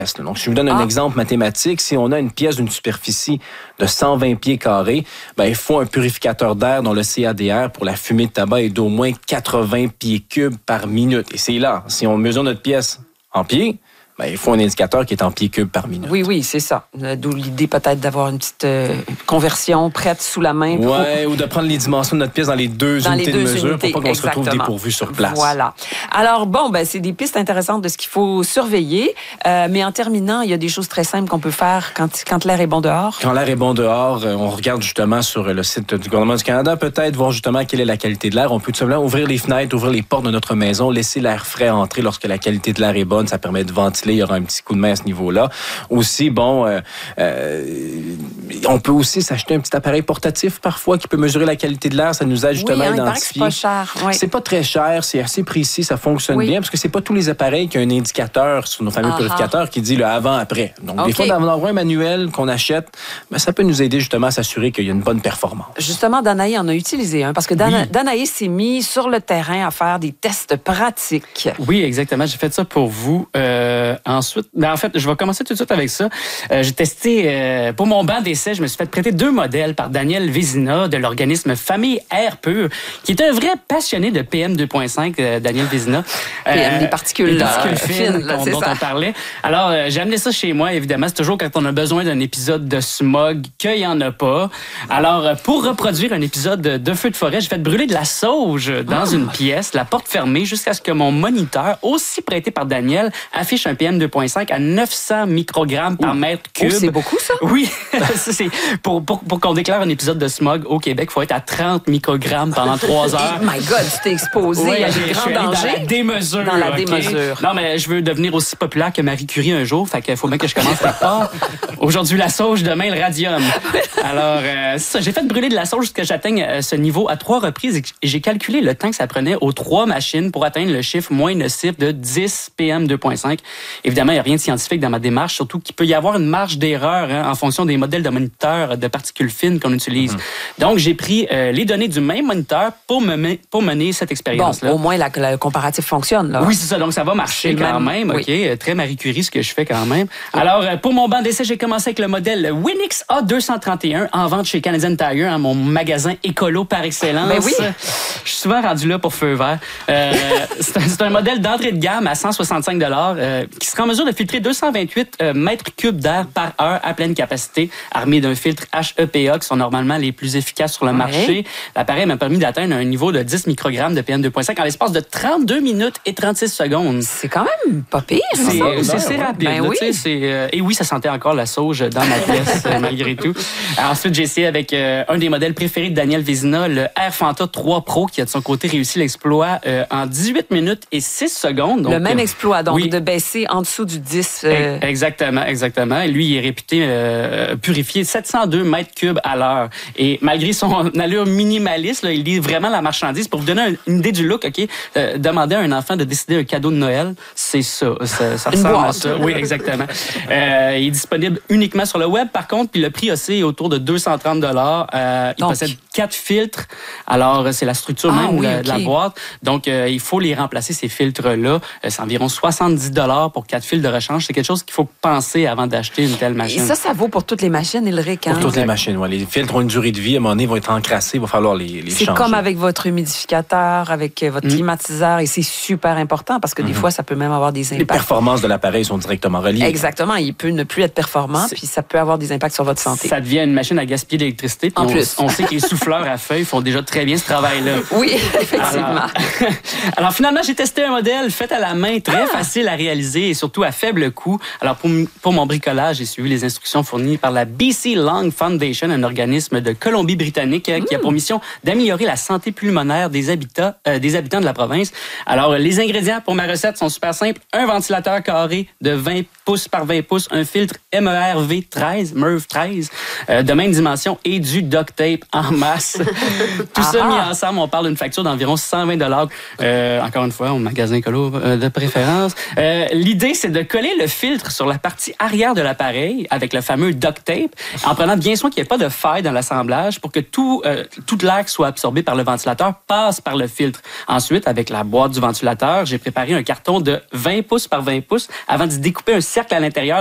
Donc, si je vous donne un exemple mathématique, si on a une pièce d'une superficie de 120 pieds carrés, il faut un purificateur d'air dont le CADR pour la fumée de tabac est d'au moins 80 pieds cubes par minute. Et c'est là, si on mesure notre pièce en pieds, il faut un indicateur qui est en pieds cubes par minute. Oui, c'est ça. D'où l'idée peut-être d'avoir une petite conversion prête sous la main. Oui, ou de prendre les dimensions de notre pièce dans les deux unités de mesure pour pas qu'on se retrouve dépourvu sur place. Voilà. Alors, c'est des pistes intéressantes de ce qu'il faut surveiller. Mais en terminant, il y a des choses très simples qu'on peut faire quand l'air est bon dehors. Quand l'air est bon dehors, on regarde justement sur le site du gouvernement du Canada, peut-être voir justement quelle est la qualité de l'air. On peut tout simplement ouvrir les fenêtres, ouvrir les portes de notre maison, laisser l'air frais entrer lorsque la qualité de l'air est bonne. Ça permet de ventiler. Il y aura un petit coup de main à ce niveau-là. Aussi, on peut aussi s'acheter un petit appareil portatif parfois qui peut mesurer la qualité de l'air. Ça nous aide justement à identifier. C'est pas cher. Oui. C'est pas très cher, c'est assez précis, ça fonctionne bien parce que c'est pas tous les appareils qui ont un indicateur sur nos fameux purificateurs qui dit le avant-après. Donc, des fois, d'avoir un manuel qu'on achète, ça peut nous aider justement à s'assurer qu'il y a une bonne performance. Justement, Danaï en a utilisé un parce que Danaï s'est mis sur le terrain à faire des tests pratiques. Oui, exactement. J'ai fait ça pour vous. Ensuite, en fait, je vais commencer tout de suite avec ça. J'ai testé, pour mon banc d'essai, je me suis fait prêter 2 modèles par Daniel Vézina de l'organisme Famille Air Pur, qui est un vrai passionné de PM 2.5, Daniel Vézina. PM, des particules fines dont on parlait. Alors, j'ai amené ça chez moi, évidemment. C'est toujours quand on a besoin d'un épisode de smog qu'il n'y en a pas. Alors, pour reproduire un épisode de feu de forêt, j'ai fait brûler de la sauge dans une pièce, la porte fermée, jusqu'à ce que mon moniteur, aussi prêté par Daniel, affiche un PM 2.5 à 900 microgrammes par mètre cube. C'est beaucoup, ça? Oui. C'est pour qu'on déclare un épisode de smog au Québec, il faut être à 30 microgrammes pendant 3 heures. Oh my God, tu t'es exposé à des grands dangers. Dans la démesure. Dans la démesure. Non, mais je veux devenir aussi populaire que Marie Curie un jour, fait qu'il faut bien que je commence quelque part. Aujourd'hui, la sauge, demain, le radium. Alors, c'est ça, j'ai fait brûler de la sauge jusqu'à ce que j'atteigne ce niveau à 3 reprises et j'ai calculé le temps que ça prenait aux 3 machines pour atteindre le chiffre moins nocif de 10 PM 2.5. Évidemment, il n'y a rien de scientifique dans ma démarche, surtout qu'il peut y avoir une marge d'erreur en fonction des modèles de moniteurs de particules fines qu'on utilise. Donc, j'ai pris les données du même moniteur pour mener cette expérience-là. Bon, au moins, le comparatif fonctionne, là. Oui, c'est ça. Donc, ça va marcher quand même. Oui. OK. Très Marie Curie, ce que je fais quand même. Alors, pour mon banc d'essai, j'ai commencé avec le modèle Winix A231 en vente chez Canadian Tire, mon magasin écolo par excellence. Ben oui. Je suis souvent rendu là pour feu vert. C'est un modèle d'entrée de gamme à 165 $ qui sera en mesure de filtrer 228 mètres cubes d'air par heure à pleine capacité, armé d'un filtre HEPA qui sont normalement les plus efficaces sur le marché. L'appareil m'a permis d'atteindre un niveau de 10 microgrammes de PM 2.5 en l'espace de 32 minutes et 36 secondes. C'est quand même pas pire, ça. C'est rapide. Ben oui. Et oui, ça sentait encore la sauge dans ma pièce, malgré tout. Ensuite, j'ai essayé avec un des modèles préférés de Daniel Vézina, le Air Fanta 3 Pro, qui a de son côté réussi l'exploit en 18 minutes et 6 secondes. Donc, le même exploit, donc, de baisser en dessous du 10. Exactement. Et lui, il est réputé purifier 702 mètres cubes à l'heure. Et malgré son allure minimaliste, là, il lit vraiment la marchandise. Pour vous donner une idée du look, OK, demander à un enfant de décider un cadeau de Noël, c'est ça. Ça ressemble à ça. Oui, exactement. Il est disponible uniquement sur le web, par contre, puis le prix aussi est autour de 230 $. Il possède 4 filtres. Alors, c'est la structure même de la boîte. Donc, il faut les remplacer, ces filtres-là. C'est environ 70 $ pour 4 fils de rechange. C'est quelque chose qu'il faut penser avant d'acheter une telle machine. Et ça vaut pour toutes les machines, Ulrich. Pour toutes les machines, oui. Les filtres ont une durée de vie. À un moment donné, ils vont être encrassés. Il va falloir les changer. C'est comme avec votre humidificateur, avec votre climatiseur. Et c'est super important parce que des fois, ça peut même avoir des impacts. Les performances de l'appareil sont directement reliées. Exactement. Il peut ne plus être performant, puis ça peut avoir des impacts sur votre santé. Ça devient une machine à gaspiller d'électricité. En plus. On sait que les souffleurs à feuilles font déjà très bien ce travail-là. Oui, effectivement. Alors finalement, j'ai testé un modèle fait à la main, très facile à réaliser et surtout à faible coût. Alors pour mon bricolage, j'ai suivi les instructions fournies par la BC Lung Foundation, un organisme de Colombie-Britannique qui a pour mission d'améliorer la santé pulmonaire des habitants de la province. Alors les ingrédients pour ma recette sont super simples. Un ventilateur carré de 20 pouces par 20 pouces, un filtre MERV 13 de même dimension et du duct tape en masse. glace. Tout ça mis ensemble, on parle d'une facture d'environ 120 $. Encore une fois, au magasin écolo de préférence. L'idée, c'est de coller le filtre sur la partie arrière de l'appareil avec le fameux duct tape, en prenant bien soin qu'il n'y ait pas de faille dans l'assemblage pour que tout l'air qui soit absorbé par le ventilateur passe par le filtre. Ensuite, avec la boîte du ventilateur, j'ai préparé un carton de 20 pouces par 20 pouces avant d'y découper un cercle à l'intérieur